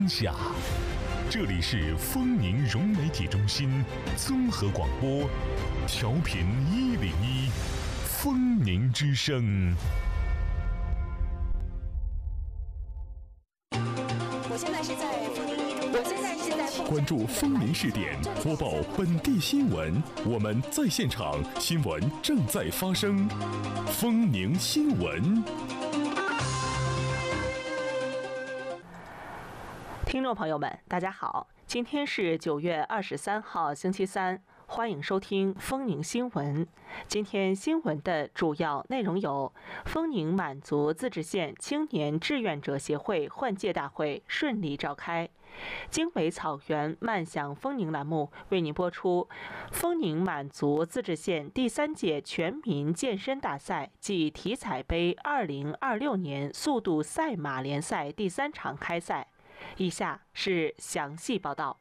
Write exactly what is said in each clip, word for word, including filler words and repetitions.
下，这里是丰宁融媒体中心综合广播，调频一零一，丰宁之声。 我现在是在丰宁一中，我现在是在关注丰宁视点，播报本地新闻，我们在现场，新闻正在发生。丰宁新闻。 听众朋友们，大家好，今天是九月二十三号，星期三，欢迎收听丰宁新闻。今天新闻的主要内容有：丰宁满族自治县青年志愿者协会换届大会顺利召开。经纬草原漫享丰宁栏目为您播出丰宁满族自治县第三届全民健身大赛暨体彩杯二零二六年速度赛马联赛第三场开赛。以下是详细报道。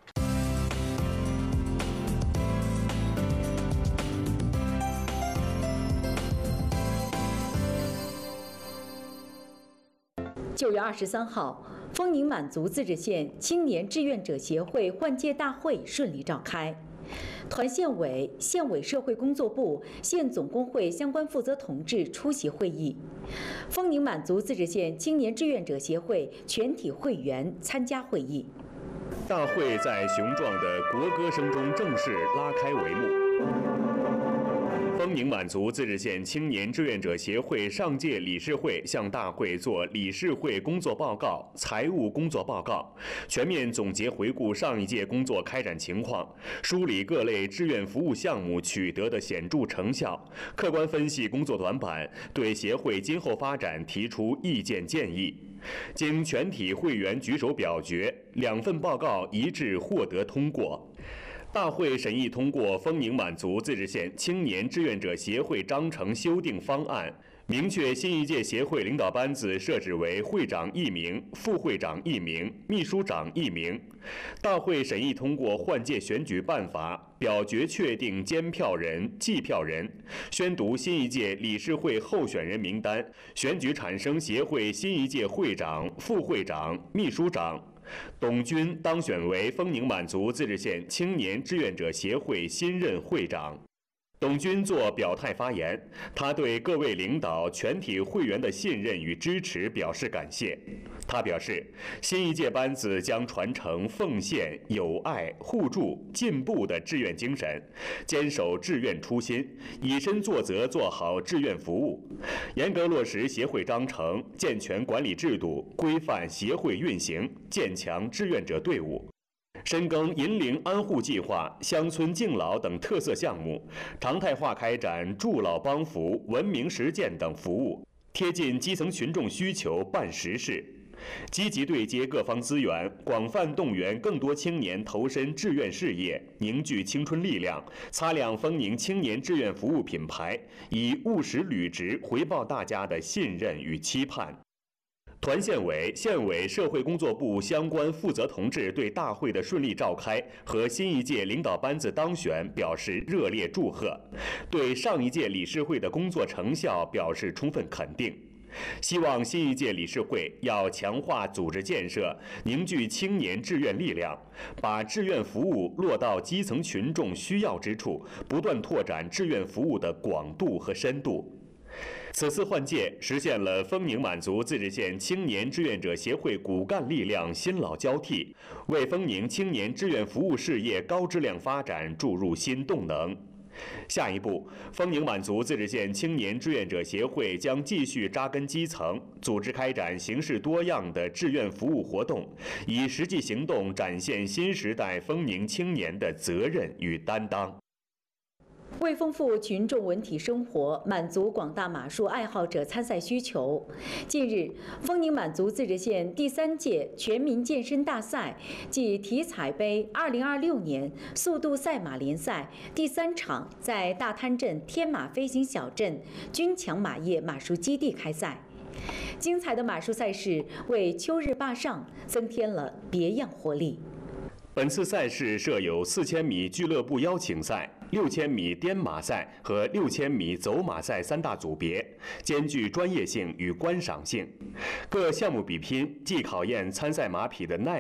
九月二十三号，丰宁满族自治县青年志愿者协会换届大会顺利召开。团县委、县委社会工作部、县总工会相关负责同志出席会议。丰宁满族自治县青年志愿者协会全体会员参加会议。 大会在雄壮的国歌声中正式拉开帷幕。丰宁满族自治县青年志愿者协会上届理事会向大会作理事会工作报告、财务工作报告，全面总结回顾上一届工作开展情况，梳理各类志愿服务项目取得的显著成效，客观分析工作短板，对协会今后发展提出意见建议。经全体会员举手表决，两份报告一致获得通过。大会审议通过丰宁满族自治县青年志愿者协会章程修订方案，明确新一届协会领导班子设置为会长一名、副会长一名、秘书长一名。大会审议通过换届选举办法，表决确定监票人、计票人，宣读新一届理事会候选人名单，选举产生协会新一届会长、副会长、秘书长。董军当选为丰宁满族自治县青年志愿者协会新任会长。董军作表态发言，他对各位领导、全体会员的信任与支持表示感谢。他表示，新一届班子将传承奉献、友爱、互助、进步的志愿精神，坚守志愿初心，以身作则，做好志愿服务，严格落实协会章程，健全管理制度，规范协会运行，建强志愿者队伍。深耕银龄安护计划、乡村敬老等特色项目，常态化开展助老帮扶、文明实践等服务，贴近基层群众需求办实事，积极对接各方资源，广泛动员更多青年投身志愿事业，凝聚青春力量，擦亮丰宁青年志愿服务品牌，以务实履职回报大家的信任与期盼。团县委、县委社会工作部相关负责同志对大会的顺利召开和新一届领导班子当选表示热烈祝贺，对上一届理事会的工作成效表示充分肯定。希望新一届理事会要强化组织建设，凝聚青年志愿力量，把志愿服务落到基层群众需要之处，不断拓展志愿服务的广度和深度。此次换届实现了丰宁满族自治县青年志愿者协会骨干力量新老交替，为丰宁青年志愿服务事业高质量发展注入新动能。下一步，丰宁满族自治县青年志愿者协会将继续扎根基层，组织开展形式多样的志愿服务活动，以实际行动展现新时代丰宁青年的责任与担当。 为丰富群众文体生活，满足广大马术爱好者参赛需求，近日，丰宁满族自治县第三届全民健身大赛暨体彩杯二零二六年速度赛马联赛第三场在大滩镇天马飞行小镇军强马业马术基地开赛。精彩的马术赛事为秋日坝上增添了别样活力。 本次赛事设有四千米俱乐部邀请赛、六千米颠马赛和六千米走马赛三大组别，兼具专业性与观赏性。各项目比拼既考验参赛马匹的耐